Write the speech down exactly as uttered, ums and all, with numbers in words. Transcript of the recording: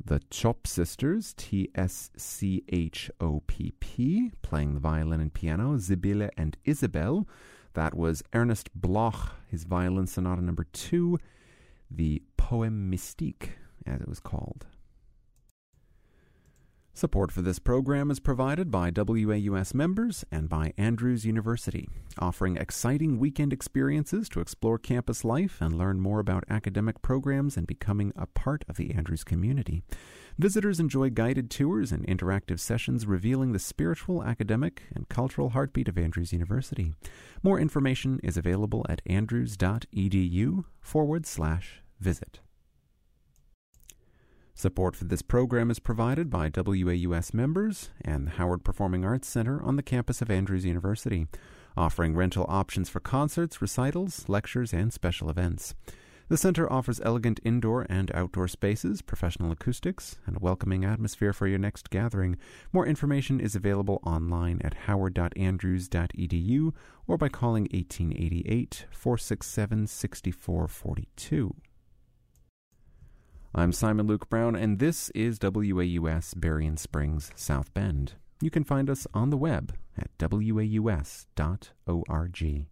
The Chop Sisters, T S C H O P P, playing the violin and piano, Sibylle and Isabel. That was Ernest Bloch, his violin sonata number two, the Poème Mystique, as it was called. Support for this program is provided by W A U S members and by Andrews University, offering exciting weekend experiences to explore campus life and learn more about academic programs and becoming a part of the Andrews community. Visitors enjoy guided tours and interactive sessions revealing the spiritual, academic, and cultural heartbeat of Andrews University. More information is available at andrews.edu forward slash visit. Support for this program is provided by W A U S members and the Howard Performing Arts Center on the campus of Andrews University, offering rental options for concerts, recitals, lectures, and special events. The center offers elegant indoor and outdoor spaces, professional acoustics, and a welcoming atmosphere for your next gathering. More information is available online at howard dot andrews dot e d u or by calling eighteen eighty-eight, four six seven, six four four two. I'm Simon Luke Brown, and this is W A U S Berrien Springs, South Bend. You can find us on the web at w a u s dot org.